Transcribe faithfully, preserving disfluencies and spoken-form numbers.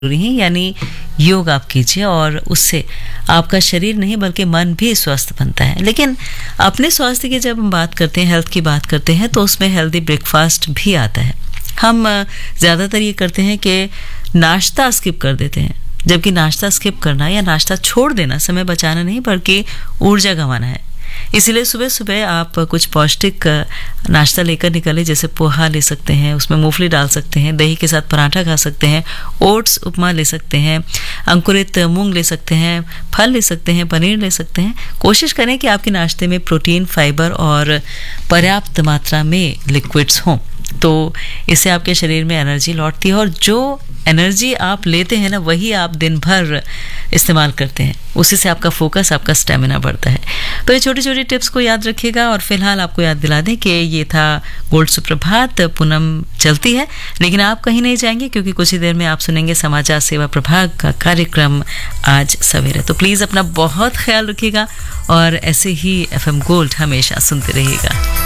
जरूरी है, यानी योग आप कीजिए और उससे आपका शरीर नहीं बल्कि मन भी स्वस्थ बनता है। लेकिन अपने स्वास्थ्य की जब हम बात करते हैं, हेल्थ की बात करते हैं, तो उसमें हेल्दी ब्रेकफास्ट भी आता है। हम ज़्यादातर ये करते हैं कि नाश्ता स्किप कर देते हैं, जबकि नाश्ता स्किप करना या नाश्ता छोड़ देना समय बचाना नहीं बल्कि ऊर्जा गंवाना है। इसीलिए सुबह सुबह आप कुछ पौष्टिक नाश्ता लेकर निकले, जैसे पोहा ले सकते हैं, उसमें मूंगफली डाल सकते हैं, दही के साथ पराठा खा सकते हैं, ओट्स उपमा ले सकते हैं, अंकुरित मूंग ले सकते हैं, फल ले सकते हैं, पनीर ले सकते हैं। कोशिश करें कि आपके नाश्ते में प्रोटीन, फाइबर और पर्याप्त मात्रा में लिक्विड्स हों, तो इससे आपके शरीर में एनर्जी लौटती है और जो एनर्जी आप लेते हैं ना, वही आप दिन भर इस्तेमाल करते हैं। उसी से आपका फोकस, आपका स्टेमिना बढ़ता है। तो ये छोटी छोटी टिप्स को याद रखिएगा और फिलहाल आपको याद दिला दें कि ये था गोल्ड सुप्रभात। पूनम चलती है लेकिन आप कहीं नहीं जाएंगे, क्योंकि कुछ ही देर में आप सुनेंगे समाचार सेवा प्रभाग का कार्यक्रम आज सवेरे। तो प्लीज़ अपना बहुत ख्याल रखिएगा और ऐसे ही एफ एम गोल्ड हमेशा सुनते रहिएगा।